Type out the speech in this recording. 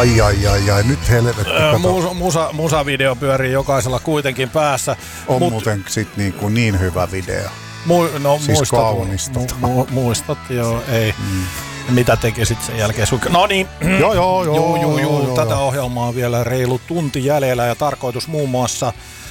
Ai, nyt helvetti. Musavideo pyörii jokaisella kuitenkin päässä. On muuten sit niin hyvä video. Siis muistat. Muistat, joo, ei. Mitä tekisit sen jälkeen? No niin. Joo. Tätä ohjelmaa on vielä reilu tunti jäljellä ja tarkoitus muun muassa